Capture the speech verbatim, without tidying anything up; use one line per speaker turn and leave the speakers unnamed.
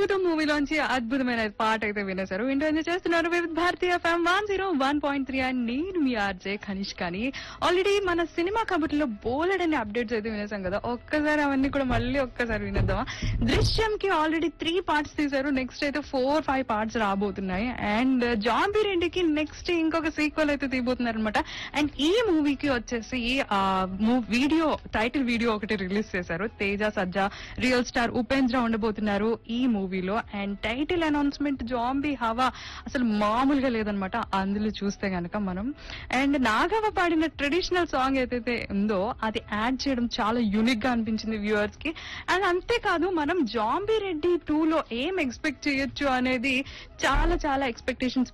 అద్భుతం మూవీలోంచి అద్భుతమైన పాట అయితే వినేశారు. ఇంటో ఎంజాయ్ చేస్తున్నారు with Bharatiya FM one zero one point three and నేను మీ ఆర్జే కనిష్. కానీ ఆల్రెడీ మన సినిమా కబుర్లో బోలెడని అప్డేట్స్ అయితే వినేసాం కదా, ఒక్కసారి అవన్నీ కూడా మళ్ళీ ఒక్కసారి వినేద్దామా? దృశ్యం కి ఆల్రెడీ త్రీ పార్ట్స్ తీశారు, నెక్స్ట్ అయితే ఫోర్ ఫైవ్ పార్ట్స్ రాబోతున్నాయి. అండ్ జాంబీ రెండుకి నెక్స్ట్ ఇంకొక సీక్వెల్ అయితే తీయబోతున్నారు అనమాట. అండ్ ఈ మూవీకి వచ్చేసి వీడియో టైటిల్ వీడియో ఒకటి రిలీజ్ చేశారు. తేజ సజ్జా రియల్ స్టార్ ఉపేంద్ర ఉండబోతున్నారు ఈ మూవీలో. అండ్ టైటిల్ అనౌన్స్మెంట్ జాంబీ హవా అసలు మామూలుగా లేదనమాట అందులో చూస్తే గనక మనం. అండ్ నాగవ పాడిన ట్రెడిషనల్ సాంగ్ ఏదైతే ఉందో అది యాడ్ చేయడం చాలా యూనిక్ గా అనిపించింది వ్యూవర్స్ కి. అండ్ అంతేకాదు మనం జాంబీ రెడ్డి టూ లో ఏం ఎక్స్పెక్ట్ చేయొచ్చు అనేది చాలా చాలా ఎక్స్పెక్టేషన్స్